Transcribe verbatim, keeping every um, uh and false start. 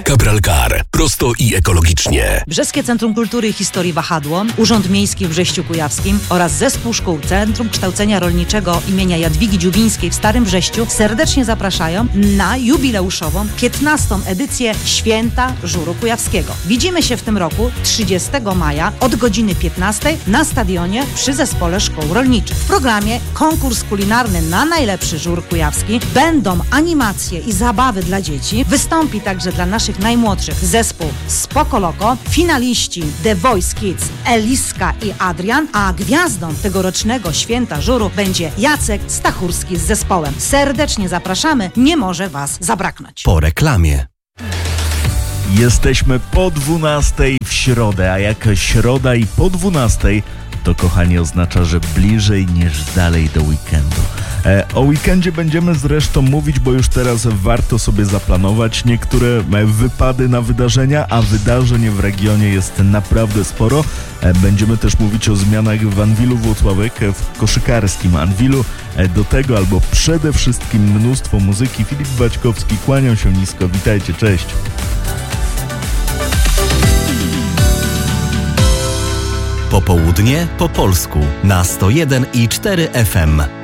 Cabralcar. Prosto i ekologicznie. Brzeskie Centrum Kultury i Historii Wahadło, Urząd Miejski w Brześciu Kujawskim oraz Zespół Szkół Centrum Kształcenia Rolniczego imienia Jadwigi Dziubińskiej w Starym Brześciu serdecznie zapraszają na jubileuszową piętnastą edycję Święta Żuru Kujawskiego. Widzimy się w tym roku trzydziestego maja od godziny piętnastej na stadionie przy Zespole Szkół Rolniczych. W programie konkurs kulinarny na najlepszy żur kujawski, będą animacje i zabawy dla dzieci, wystąpi także dla naszych najmłodszych zespół Spoko Loco, finaliści The Voice Kids Eliska i Adrian, a gwiazdą tegorocznego Święta Żuru będzie Jacek Stachurski z zespołem. Serdecznie zapraszamy, nie może Was zabraknąć. Po reklamie. Jesteśmy po dwunastej w środę, a jak środa i po dwunastej, to kochani oznacza, że bliżej niż dalej do weekendu. E, o weekendzie będziemy zresztą mówić, bo już teraz warto sobie zaplanować niektóre wypady na wydarzenia, a wydarzeń w regionie jest naprawdę sporo. E, będziemy też mówić o zmianach w Anwilu Włocławek, w koszykarskim Anwilu. E, do tego albo przede wszystkim mnóstwo muzyki. Filip Baćkowski, kłaniam się nisko, witajcie, cześć. Popołudnie po polsku na sto jeden i cztery F M.